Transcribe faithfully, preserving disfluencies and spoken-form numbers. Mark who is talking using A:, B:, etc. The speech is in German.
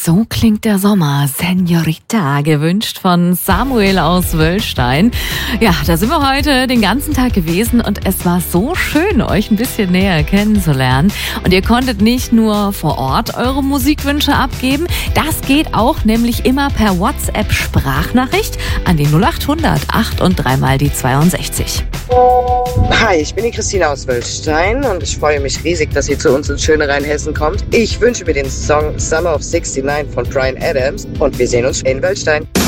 A: So klingt der Sommer, Senorita, gewünscht von Samuel aus Wöllstein. Ja, da sind wir heute den ganzen Tag gewesen und es war so schön, euch ein bisschen näher kennenzulernen. Und ihr konntet nicht nur vor Ort eure Musikwünsche abgeben, das geht auch nämlich immer per WhatsApp-Sprachnachricht an die null acht hundert acht und dreimal die zweiundsechzig.
B: Hi, ich bin die Christine aus Wöllstein und ich freue mich riesig, dass ihr zu uns ins schöne Rheinhessen kommt. Ich wünsche mir den Song Summer of sixty-nine von Bryan Adams und wir sehen uns in Wöllstein.